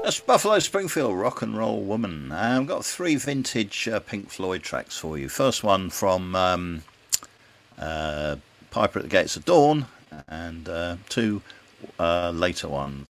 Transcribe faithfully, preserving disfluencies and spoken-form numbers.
That's Buffalo Springfield, Rock and Roll Woman. Uh, I've got three vintage uh, Pink Floyd tracks for you. First one from um, uh, Piper at the Gates of Dawn, and uh, two uh, later ones.